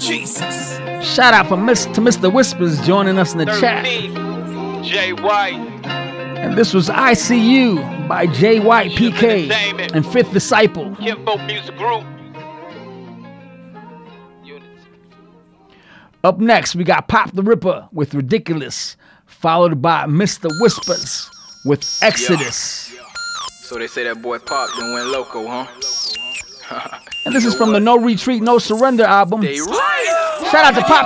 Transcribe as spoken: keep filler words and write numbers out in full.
Jesus. Shout out for Miss, to Mister Whispers joining us in the chat. Jay White. And this was I See You by Jay White, P K, and Fifth Disciple. Kimbo Music Group. Up next, we got Pop the Ripper with Ridiculous, followed by Mister Whispers with Exodus. Yeah. So they say that boy Pop done went loco, huh? And this is from the No Retreat, No Surrender album. They right. Shout out to Pop